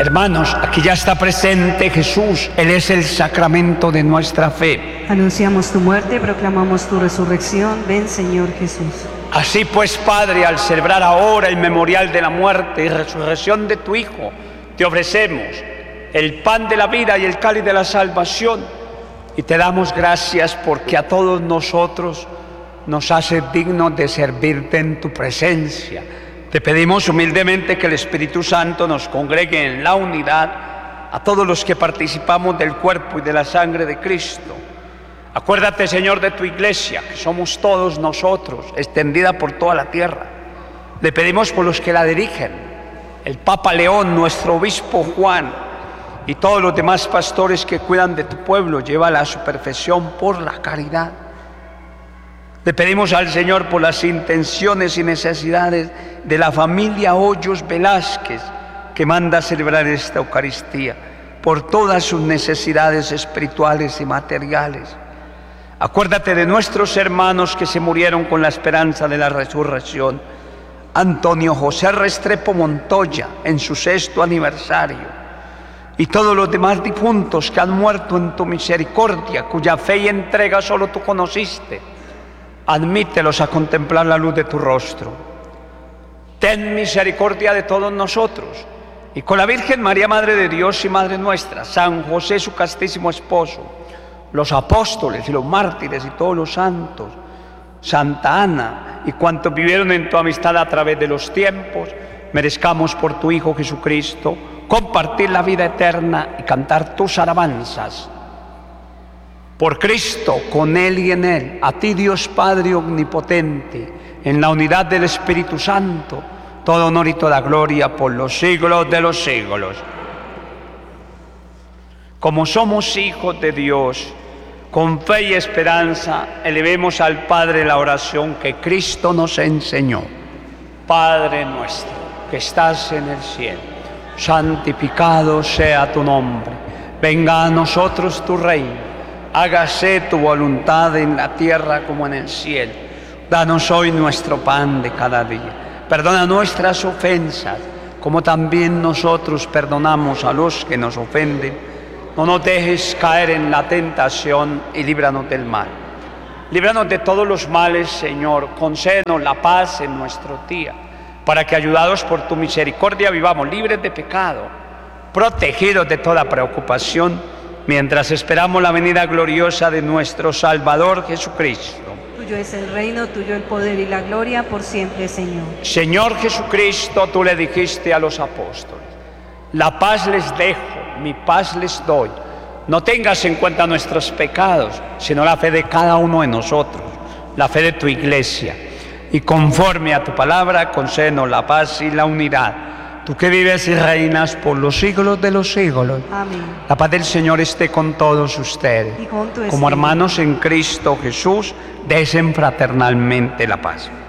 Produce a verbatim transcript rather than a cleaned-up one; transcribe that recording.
Hermanos, aquí ya está presente Jesús. Él es el sacramento de nuestra fe. Anunciamos tu muerte, proclamamos tu resurrección. Ven, Señor Jesús. Así pues, Padre, al celebrar ahora el memorial de la muerte y resurrección de tu Hijo, te ofrecemos el pan de la vida y el cáliz de la salvación, y te damos gracias porque a todos nosotros nos haces dignos de servirte en tu presencia. Te pedimos humildemente que el Espíritu Santo nos congregue en la unidad a todos los que participamos del cuerpo y de la sangre de Cristo. Acuérdate, Señor, de tu iglesia, que somos todos nosotros, extendida por toda la tierra. Le pedimos por los que la dirigen, el Papa León, nuestro obispo Juan, y todos los demás pastores que cuidan de tu pueblo, llévala a su perfección por la caridad. Le pedimos al Señor por las intenciones y necesidades de la familia Hoyos Velázquez, que manda a celebrar esta Eucaristía, por todas sus necesidades espirituales y materiales. Acuérdate de nuestros hermanos que se murieron con la esperanza de la resurrección. Antonio José Restrepo Montoya, en su sexto aniversario, y todos los demás difuntos que han muerto en tu misericordia, cuya fe y entrega solo tú conociste. Admítelos a contemplar la luz de tu rostro. Ten misericordia de todos nosotros, y con la Virgen María, Madre de Dios y Madre nuestra, San José, su castísimo esposo, los apóstoles y los mártires y todos los santos, Santa Ana y cuantos vivieron en tu amistad a través de los tiempos, merezcamos por tu Hijo Jesucristo compartir la vida eterna y cantar tus alabanzas. Por Cristo, con Él y en Él, a ti, Dios Padre omnipotente, en la unidad del Espíritu Santo, todo honor y toda gloria por los siglos de los siglos. Como somos hijos de Dios, con fe y esperanza, elevemos al Padre la oración que Cristo nos enseñó. Padre nuestro, que estás en el cielo, santificado sea tu nombre. Venga a nosotros tu reino. Hágase tu voluntad en la tierra como en el cielo. Danos hoy nuestro pan de cada día. Perdona nuestras ofensas, como también nosotros perdonamos a los que nos ofenden. No nos dejes caer en la tentación y líbranos del mal. Líbranos de todos los males, Señor. Concédenos la paz en nuestro día, para que, ayudados por tu misericordia, vivamos libres de pecado, protegidos de toda preocupación, mientras esperamos la venida gloriosa de nuestro Salvador Jesucristo. Tuyo es el reino, tuyo el poder y la gloria por siempre, Señor. Señor Jesucristo, tú le dijiste a los apóstoles: la paz les dejo, mi paz les doy. No tengas en cuenta nuestros pecados, sino la fe de cada uno de nosotros, la fe de tu iglesia. Y conforme a tu palabra, concédenos la paz y la unidad. Tú que vives y reinas por los siglos de los siglos. Amén. La paz del Señor esté con todos ustedes. Y con tu Como espíritu. hermanos en Cristo Jesús, desen fraternalmente la paz.